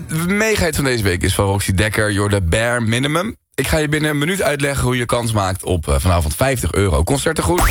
meegeheid van deze week is van Roxy Dekker. You're the bare minimum. Ik ga je binnen een minuut uitleggen hoe je kans maakt op vanavond €50. Concertengoed.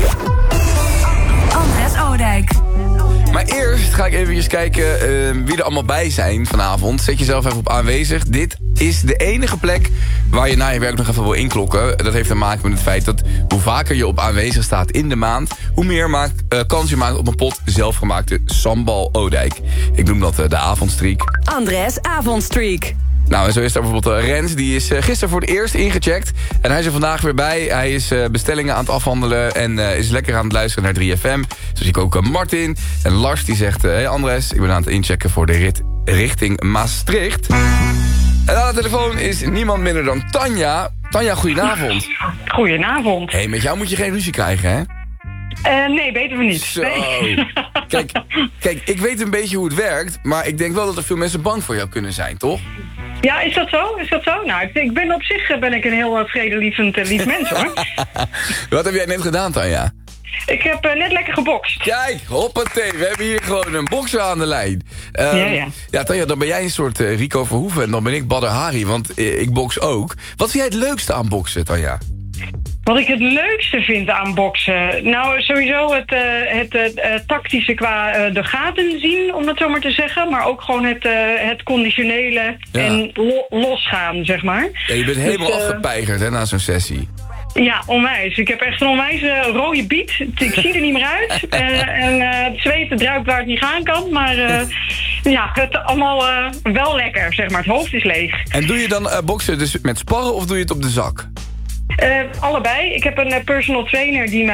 Andres Oudijk. Maar eerst ga ik even kijken wie er allemaal bij zijn vanavond. Zet jezelf even op aanwezig. Dit is de enige plek waar je na je werk nog even wil inklokken. Dat heeft te maken met het feit dat hoe vaker je op aanwezig staat in de maand, hoe meer kans je maakt op een pot zelfgemaakte sambal Oudijk. Ik noem dat de avondstreak. Andres Avondstreak. Nou, en zo is er bijvoorbeeld Rens, die is gisteren voor het eerst ingecheckt. En hij is er vandaag weer bij. Hij is bestellingen aan het afhandelen en is lekker aan het luisteren naar 3FM. Zo zie ik ook Martin. En Lars die zegt, hey Andres, ik ben aan het inchecken voor de rit richting Maastricht. En aan de telefoon is niemand minder dan Tanja. Tanja, goedenavond. Goedenavond. Hé, met jou moet je geen ruzie krijgen, hè? Nee, weten we niet. Zo. Nee. Kijk, ik weet een beetje hoe het werkt, maar ik denk wel dat er veel mensen bang voor jou kunnen zijn, toch? Ja, is dat zo? Nou, ik ben op zich een heel vredelievend lief mens, hoor. Wat heb jij net gedaan, Tanja? Ik heb net lekker gebokst. Kijk, hoppatee, we hebben hier gewoon een bokser aan de lijn. Ja, Tanja, dan ben jij een soort Rico Verhoeven en dan ben ik Badr Hari, want ik boks ook. Wat vind jij het leukste aan boksen, Tanja? Wat ik het leukste vind aan boksen? Nou, sowieso het tactische qua de gaten zien, om het zo maar te zeggen. Maar ook gewoon het conditionele en losgaan, zeg maar. Ja, je bent helemaal afgepeigerd, hè, na zo'n sessie. Ja, onwijs. Ik heb echt een onwijs rode biet. Ik zie er niet meer uit. En het zweet druipt waar het niet gaan kan. Maar het allemaal wel lekker, zeg maar. Het hoofd is leeg. En doe je dan boksen dus met sparren of doe je het op de zak? Allebei. Ik heb een personal trainer die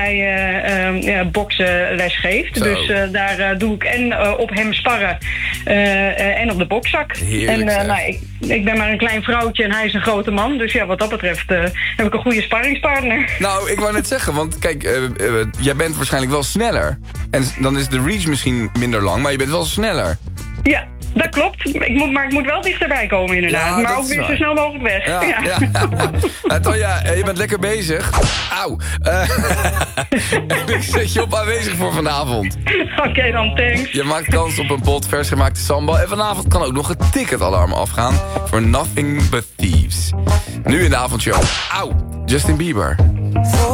mij boksenles geeft. Zo. Dus daar doe ik en op hem sparren en op de bokzak. Heerlijk, en ik ben maar een klein vrouwtje en hij is een grote man. Dus ja, wat dat betreft heb ik een goede sparringspartner. Nou, ik wou net zeggen, want kijk, jij bent waarschijnlijk wel sneller. En dan is de reach misschien minder lang, maar je bent wel sneller. Ja. Dat klopt, ik moet wel dichterbij komen inderdaad. Ja, maar ook weer zo snel mogelijk weg. Ja. Tanja, je bent lekker bezig. Auw. Ik zet je op aanwezig voor vanavond. Oké, dan thanks. Je maakt kans op een pot versgemaakte sambal. En vanavond kan ook nog het ticketalarm afgaan voor Nothing But Thieves. Nu in de avondshow. Auw, Justin Bieber.